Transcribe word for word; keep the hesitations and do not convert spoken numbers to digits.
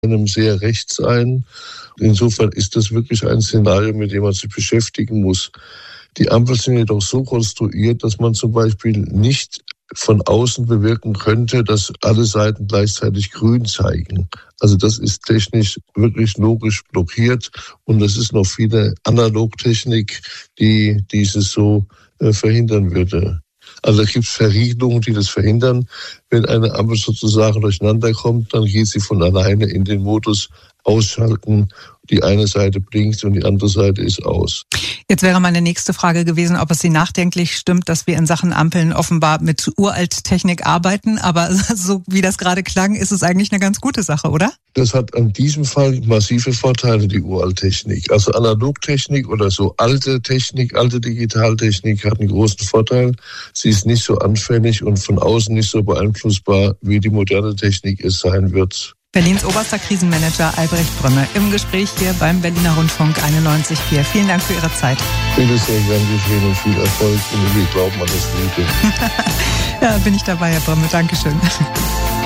einem sehr recht sein. Insofern ist das wirklich ein Szenario, mit dem man sich beschäftigen muss. Die Ampeln sind jedoch so konstruiert, dass man zum Beispiel nicht von außen bewirken könnte, dass alle Seiten gleichzeitig grün zeigen. Also das ist technisch wirklich logisch blockiert und es ist noch viele Analogtechnik, die dieses so äh, verhindern würde. Also da gibt es Verriegelungen, die das verhindern. Wenn eine Ampel sozusagen durcheinander kommt, dann geht sie von alleine in den Modus ausschalten. Die eine Seite blinkt und die andere Seite ist aus. Jetzt wäre meine nächste Frage gewesen, ob es Sie nachdenklich stimmt, dass wir in Sachen Ampeln offenbar mit Uralttechnik arbeiten. Aber so wie das gerade klang, ist es eigentlich eine ganz gute Sache, oder? Das hat in diesem Fall massive Vorteile, die Uralttechnik. Also Analogtechnik oder so alte Technik, alte Digitaltechnik hat einen großen Vorteil. Sie ist nicht so anfällig und von außen nicht so beeinflussbar, wie die moderne Technik es sein wird. Berlins oberster Krisenmanager Albrecht Brömme im Gespräch hier beim Berliner Rundfunk einundneunzig Komma vier. Vielen Dank für Ihre Zeit. Bitte sehr gern geschehen und viel Erfolg und wir glauben an das Gute. Ja, bin ich dabei, Herr Brömme. Dankeschön.